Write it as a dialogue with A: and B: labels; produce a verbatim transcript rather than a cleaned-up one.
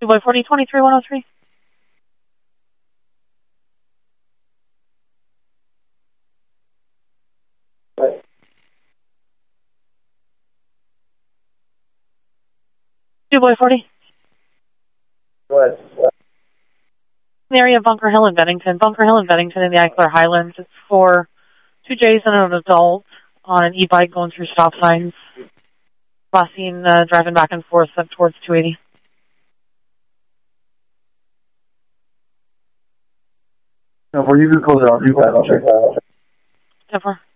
A: two by forty, twenty-three one oh three. two by forty.
B: Go ahead.
A: The area of Bunker Hill and Bennington. Bunker Hill and Bennington in the Eichler Highlands. It's for two J's and an adult on an e-bike going through stop signs. Last seen uh, driving back and forth up towards two eighty.
B: No, for you can close it off. You can. I'll check that out.
A: ten four.